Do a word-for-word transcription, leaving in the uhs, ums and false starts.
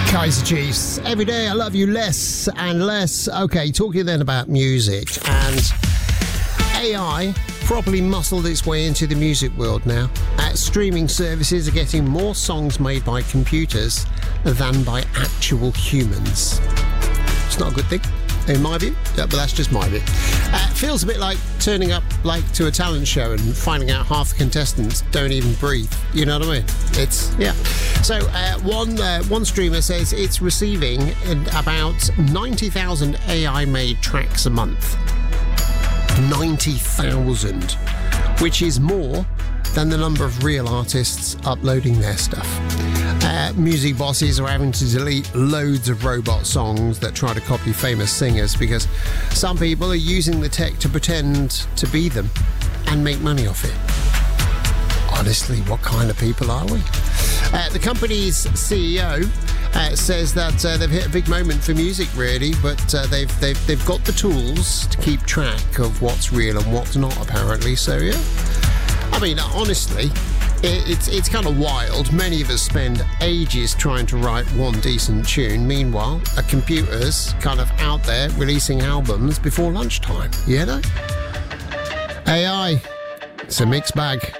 Kaiser Chiefs. Every day I love you less and less. Okay, talking then about music, and A I properly muscled its way into the music world now. Uh, streaming services are getting more songs made by computers than by actual humans. It's not a good thing, in my view, yeah, but that's just my view. Uh, it feels a bit like turning up like to a talent show and finding out half the contestants don't even breathe. You know what I mean? It's, yeah. So uh, one uh, one streamer says it's receiving about ninety thousand A I-made tracks a month. ninety thousand, which is more than the number of real artists uploading their stuff. Uh, music bosses are having to delete loads of robot songs that try to copy famous singers because some people are using the tech to pretend to be them and make money off it. Honestly, what kind of people are we? Uh, the company's C E O uh, says that uh, they've hit a big moment for music, really, but uh, they've they've they've got the tools to keep track of what's real and what's not, apparently. So yeah, I mean, honestly, it, it's it's kind of wild. Many of us spend ages trying to write one decent tune. Meanwhile, a computer's kind of out there releasing albums before lunchtime. You know, A I, it's a mixed bag.